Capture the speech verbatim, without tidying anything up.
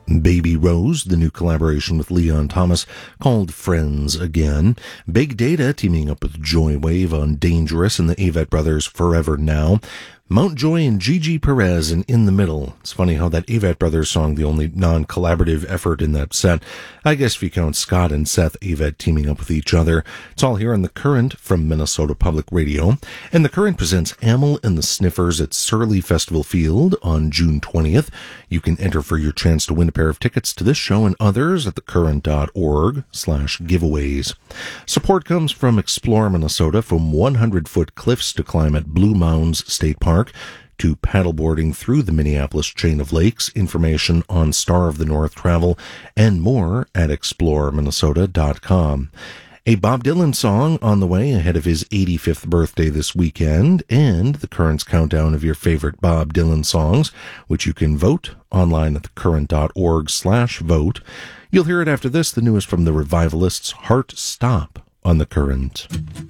Baby Rose, the new collaboration with Leon Thomas, called Friends Again. Big Data teaming up with Joywave on Dangerous, and the Avett Brothers Forever Now. Mount Joy and Gigi Perez and In the Middle. It's funny how that Avett Brothers song, the only non-collaborative effort in that set. I guess if you count Scott and Seth Avett teaming up with each other. It's all here on The Current from Minnesota Public Radio. And The Current presents Amyl and the Sniffers at Surly Festival Field on June twentieth. You can enter for your chance to win a pair of tickets to this show and others at thecurrent.org slash giveaways. Support comes from Explore Minnesota, from one hundred foot cliffs to climb at Blue Mounds State Park, to paddleboarding through the Minneapolis chain of lakes. Information on Star of the North travel and more at explore minnesota dot com. A Bob Dylan song on the way ahead of his eighty-fifth birthday this weekend, and The Current's countdown of your favorite Bob Dylan songs, which you can vote online at thecurrent.org slash vote. You'll hear it after this, the newest from the Revivalists, Heart Stop, on The Current.